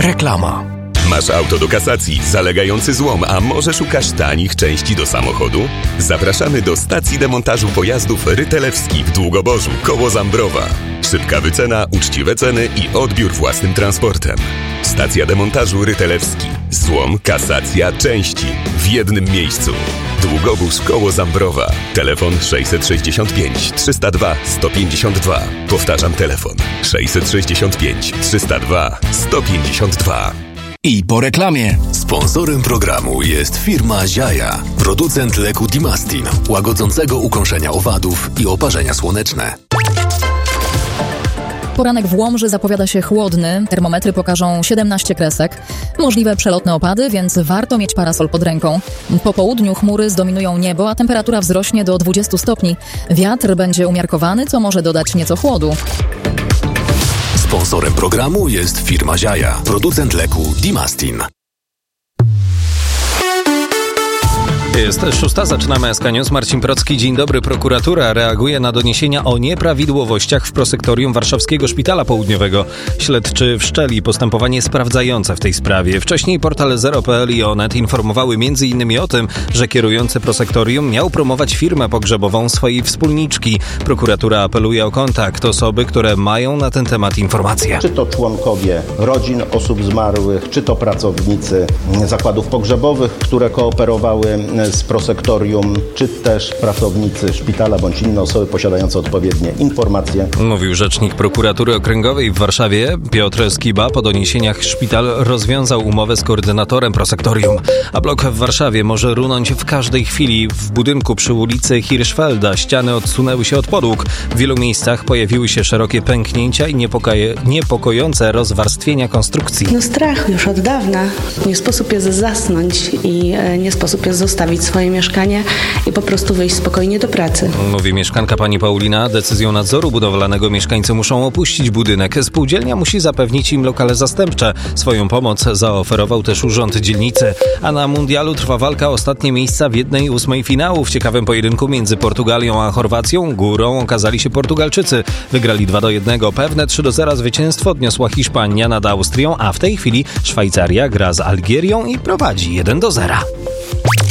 Reklama. Masz auto do kasacji, zalegający złom, a może szukasz tanich części do samochodu? Zapraszamy do stacji demontażu pojazdów Rytelewski w Długoborzu, koło Zambrowa. Szybka wycena, uczciwe ceny i odbiór własnym transportem. Stacja demontażu Rytelewski. Złom, kasacja, części w jednym miejscu. Długobóz koło Zambrowa. Telefon 665 302 152. Powtarzam telefon 665 302 152. I po reklamie. Sponsorem programu jest firma Ziaja, producent leku Dimastin, łagodzącego ukąszenia owadów i oparzenia słoneczne. Poranek w Łomży zapowiada się chłodny. Termometry pokażą 17 kresek. Możliwe przelotne opady, więc warto mieć parasol pod ręką. Po południu chmury zdominują niebo, a temperatura wzrośnie do 20 stopni. Wiatr będzie umiarkowany, co może dodać nieco chłodu. Sponsorem programu jest firma Ziaja, producent leku Dimastin. Jest 6, zaczynamy SK News. Marcin Procki, dzień dobry. Prokuratura reaguje na doniesienia o nieprawidłowościach w prosektorium Warszawskiego Szpitala Południowego. Śledczy wszczęli postępowanie sprawdzające w tej sprawie. Wcześniej portal Zero.pl i Onet informowały m.in. o tym, że kierujący prosektorium miał promować firmę pogrzebową swojej wspólniczki. Prokuratura apeluje o kontakt osoby, które mają na ten temat informacje. Czy to członkowie rodzin osób zmarłych, czy to pracownicy zakładów pogrzebowych, które kooperowały z prosektorium, czy też pracownicy szpitala bądź inne osoby posiadające odpowiednie informacje. Mówił rzecznik prokuratury okręgowej w Warszawie Piotr Skiba. Po doniesieniach szpital rozwiązał umowę z koordynatorem prosektorium. A blok w Warszawie może runąć w każdej chwili. W budynku przy ulicy Hirschfelda ściany odsunęły się od podłóg. W wielu miejscach pojawiły się szerokie pęknięcia i niepokojące rozwarstwienia konstrukcji. Strach już od dawna. Nie sposób jest zasnąć i nie sposób jest zostawić swoje mieszkanie i po prostu wyjść spokojnie do pracy. Mówi mieszkanka pani Paulina. Decyzją nadzoru budowlanego mieszkańcy muszą opuścić budynek. Spółdzielnia musi zapewnić im lokale zastępcze. Swoją pomoc zaoferował też urząd dzielnicy. A na mundialu trwa walka o ostatnie miejsca w 1/8 finału. W ciekawym pojedynku między Portugalią a Chorwacją górą okazali się Portugalczycy. Wygrali 2-1. Pewne 3-0 zwycięstwo odniosła Hiszpania nad Austrią, a w tej chwili Szwajcaria gra z Algierią i prowadzi 1-0.